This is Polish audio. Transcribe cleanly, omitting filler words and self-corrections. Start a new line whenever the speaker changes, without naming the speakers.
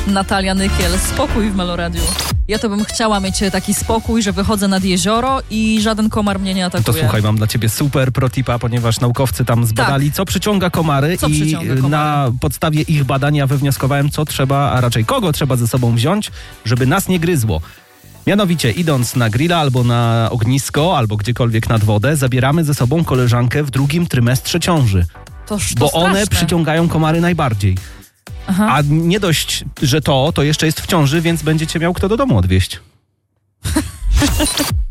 Natalia Nykiel, spokój w Meloradiu. Ja to bym chciała mieć taki spokój, że wychodzę nad jezioro i żaden komar mnie nie atakuje.
To słuchaj, mam dla ciebie super protipa, ponieważ naukowcy tam zbadali, co przyciąga komary na podstawie ich badania wywnioskowałem, co trzeba, a raczej kogo trzeba ze sobą wziąć, żeby nas nie gryzło. Mianowicie, idąc na grilla albo na ognisko, albo gdziekolwiek nad wodę, zabieramy ze sobą koleżankę w 2. trymestrze ciąży. Bo one przyciągają komary najbardziej. Aha. A nie dość, że to jeszcze jest w ciąży, więc będziecie miał kto do domu odwieźć.